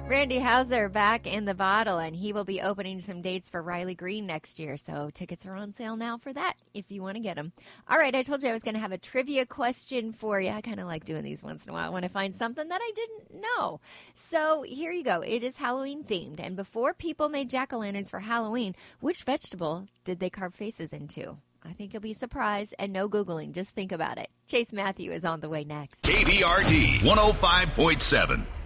Randy Hauser back in the bottle, and he will be opening some dates for Riley Green next year. So tickets are on sale now for that if you want to get them. All right, I told you I was going to have a trivia question for you. I kind of like doing these once in a while. I want to find something that I didn't know. So here you go. It is Halloween themed. And before people made jack-o'-lanterns for Halloween, which vegetable did they carve faces into? I think you'll be surprised, and no Googling. Just think about it. Chase Matthew is on the way next. KBRD 105.7.